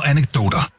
og anekdoter.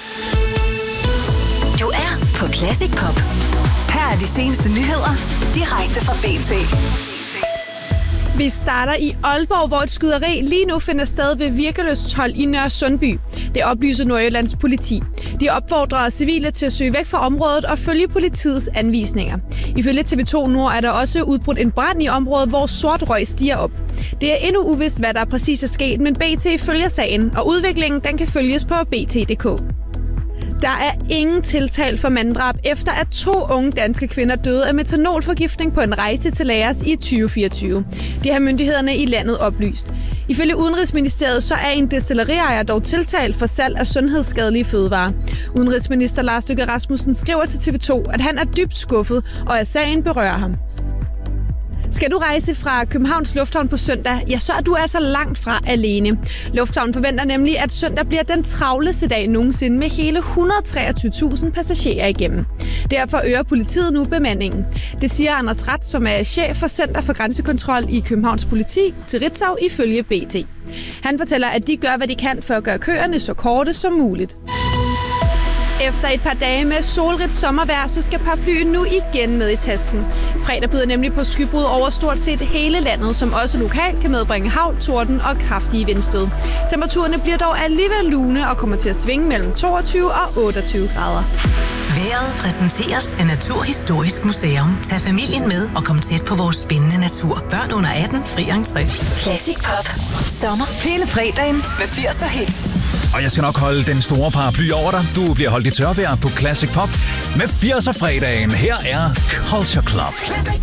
Du er på Classic Pop. Her er de seneste nyheder direkte fra BT. Vi starter i Aalborg, hvor et skyderi lige nu finder sted ved Virkeløst 12 i Nørre Sundby. Det oplyser Nordjyllands politi. De opfordrer civile til at søge væk fra området og følge politiets anvisninger. Ifølge TV2 Nord er der også udbrudt en brand i området, hvor sort røg stiger op. Det er endnu uvist, hvad der præcis er sket, men BT følger sagen, og udviklingen den kan følges på bt.dk. Der er ingen tiltalt for manddrab, efter at 2 unge danske kvinder døde af metanolforgiftning på en rejse til Laos i 2024. Det har myndighederne i landet oplyst. Ifølge Udenrigsministeriet så er en destillerejer dog tiltalt for salg af sundhedsskadelige fødevarer. Udenrigsminister Lars Løkke Rasmussen skriver til TV2, at han er dybt skuffet, og at sagen berører ham. Skal du rejse fra Københavns Lufthavn på søndag, ja, så er du altså langt fra alene. Lufthavnen forventer nemlig, at søndag bliver den travleste dag nogensinde med hele 123.000 passagerer igennem. Derfor øger politiet nu bemandingen. Det siger Anders Rat, som er chef for Center for Grænsekontrol i Københavns Politi, til Ritzau ifølge BT. Han fortæller, at de gør, hvad de kan for at gøre køerne så korte som muligt. Efter et par dage med solrigt sommervejr, så skal paraplyen nu igen med i tasken. Fredag byder nemlig på skybrud over stort set hele landet, som også lokalt kan medbringe hagl, torden og kraftige vindstød. Temperaturerne bliver dog alligevel lune og kommer til at svinge mellem 22 og 28 grader. Vejret præsenteres af Naturhistorisk Museum. Tag familien med og kom tæt på vores spændende natur. Børn under 18, fri entré. Classic Pop. Sommer hele fredagen med 80'er hits. Og jeg skal nok holde den store paraply over dig. Du bliver holdt i tørvejr på Classic Pop med 80'er fredagen. Her er Culture Club. Classic